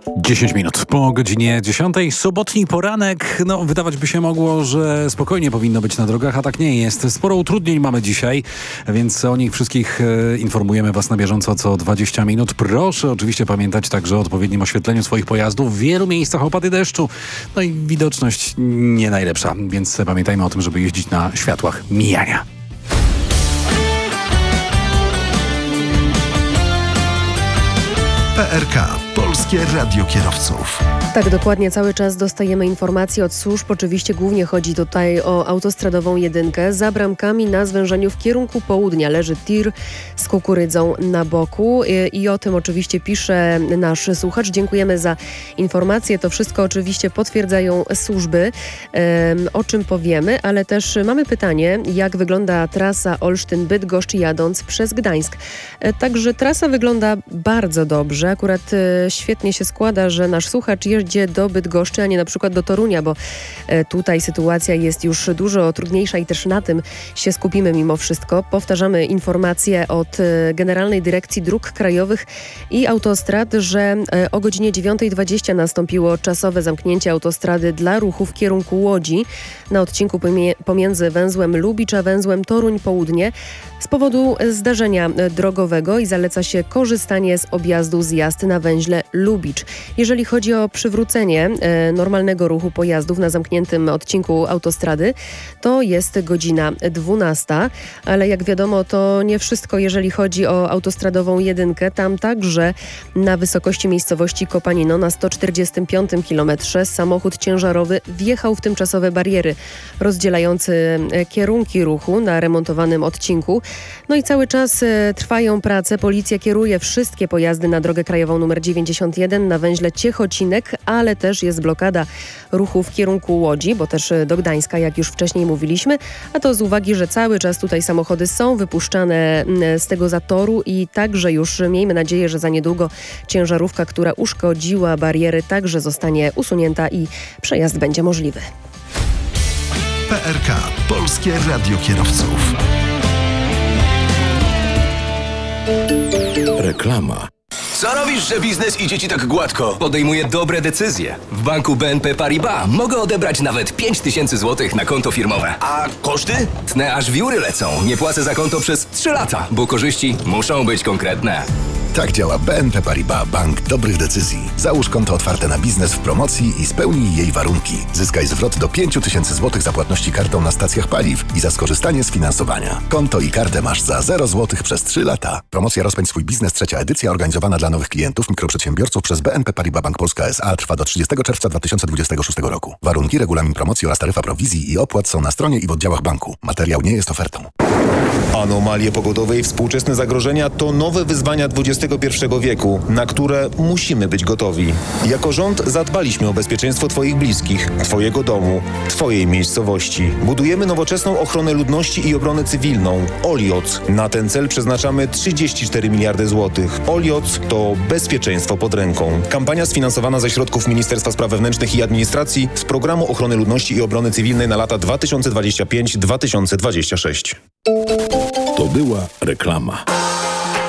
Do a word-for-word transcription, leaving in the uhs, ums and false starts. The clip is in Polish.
dziesięć minut po godzinie dziesiątej. Sobotni poranek. No, wydawać by się mogło, że spokojnie powinno być na drogach, a tak nie jest. Sporo utrudnień mamy dzisiaj, więc o nich wszystkich e, informujemy Was na bieżąco co dwadzieścia minut. Proszę oczywiście pamiętać także o odpowiednim oświetleniu swoich pojazdów. W wielu miejscach opady deszczu. No i widoczność nie najlepsza, więc pamiętajmy o tym, żeby jeździć na światłach mijania. P R K. Polskie Radio Kierowców. Tak, dokładnie. Cały czas dostajemy informacje od służb. Oczywiście głównie chodzi tutaj o autostradową jedynkę. Za bramkami na zwężeniu w kierunku południa leży tir z kukurydzą na boku. I, i o tym oczywiście pisze nasz słuchacz. Dziękujemy za informacje. To wszystko oczywiście potwierdzają służby, um, o czym powiemy, ale też mamy pytanie, jak wygląda trasa Olsztyn-Bydgoszcz jadąc przez Gdańsk. E, także trasa wygląda bardzo dobrze. Akurat e, świetnie się składa, że nasz słuchacz jeździ do Bydgoszczy, a nie na przykład do Torunia, bo e, tutaj sytuacja jest już dużo trudniejsza i też na tym się skupimy mimo wszystko. Powtarzamy informacje od e, Generalnej Dyrekcji Dróg Krajowych i Autostrad, że e, o godzinie dziewiąta dwadzieścia nastąpiło czasowe zamknięcie autostrady dla ruchu w kierunku Łodzi na odcinku pomie- pomiędzy węzłem Lubicz a węzłem Toruń Południe z powodu zdarzenia drogowego i zaleca się korzystanie z objazdu zjazd na węźle Lubicz. Jeżeli chodzi o przywrócenie e, normalnego ruchu pojazdów na zamkniętym odcinku autostrady, to jest godzina dwunasta, ale jak wiadomo, to nie wszystko, jeżeli chodzi o autostradową jedynkę. Tam także na wysokości miejscowości Kopanino na sto czterdziestym piątym kilometrze samochód ciężarowy wjechał w tymczasowe bariery rozdzielające kierunki ruchu na remontowanym odcinku. No i cały czas e, trwają prace. Policja kieruje wszystkie pojazdy na drogę krajową numer dziewięćdziesiąt jeden na węźle Ciechocinek, ale też jest blokada ruchu w kierunku Łodzi, bo też do Gdańska, jak już wcześniej mówiliśmy, a to z uwagi, że cały czas tutaj samochody są wypuszczane z tego zatoru i także już miejmy nadzieję, że za niedługo ciężarówka, która uszkodziła bariery, także zostanie usunięta i przejazd będzie możliwy. P R K. Polskie Radio Kierowców. Reklama. Co robisz, że biznes idzie ci tak gładko? Podejmuję dobre decyzje. W banku B N P Paribas mogę odebrać nawet pięć tysięcy złotych na konto firmowe. A koszty? Tnę aż wióry lecą. Nie płacę za konto przez trzy lata, bo korzyści muszą być konkretne. Tak działa B N P Paribas, bank dobrych decyzji. Załóż konto otwarte na biznes w promocji i spełnij jej warunki. Zyskaj zwrot do pięć tysięcy złotych za płatności kartą na stacjach paliw i za skorzystanie z finansowania. Konto i kartę masz za zero złotych przez trzy lata. Promocja Rozpędź swój biznes, trzecia edycja, organizowana dla nowych klientów, mikroprzedsiębiorców przez B N P Paribas Bank Polska S A, trwa do trzydziestego czerwca dwa tysiące dwudziestego szóstego roku. Warunki, regulamin promocji oraz taryfa prowizji i opłat są na stronie i w oddziałach banku. Materiał nie jest ofertą. Anomalie pogodowe i współczesne zagrożenia to nowe wyzwania dwudziestego pierwszego wieku, na które musimy być gotowi. Jako rząd zadbaliśmy o bezpieczeństwo Twoich bliskich, Twojego domu, Twojej miejscowości. Budujemy nowoczesną ochronę ludności i obronę cywilną. Olioc. Na ten cel przeznaczamy trzydzieści cztery miliardy złotych. Olioc to bezpieczeństwo pod ręką. Kampania sfinansowana ze środków Ministerstwa Spraw Wewnętrznych i Administracji z Programu Ochrony Ludności i Obrony Cywilnej na lata dwa tysiące dwudziesty piąty do dwa tysiące dwudziestego szóstego. To była reklama.